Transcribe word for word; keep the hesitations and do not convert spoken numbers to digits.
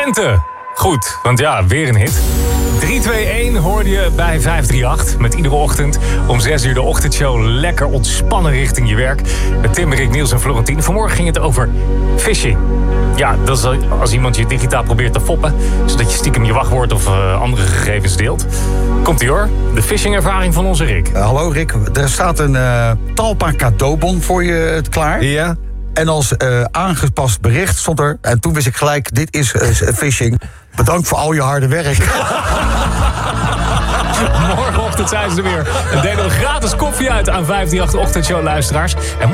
Twente. Goed, want ja, weer een hit. drie twee een hoorde je bij vijf drie acht. Met iedere ochtend om zes uur de ochtendshow lekker ontspannen richting je werk. Met Tim, Rick, Niels en Florentien. Vanmorgen ging het over phishing. Ja, dat is als iemand je digitaal probeert te foppen, zodat je stiekem je wachtwoord of uh, andere gegevens deelt. Komt-ie hoor, de phishing-ervaring van onze Rick. Uh, hallo Rick, er staat een uh, Talpa cadeaubon voor je klaar. Ja. En als uh, aangepast bericht stond er, en toen wist ik gelijk, dit is uh, phishing. Bedankt voor al je harde werk. Morgenochtend zijn ze er weer. En delen we gratis koffie uit aan vijf drie acht ochtendshow luisteraars. En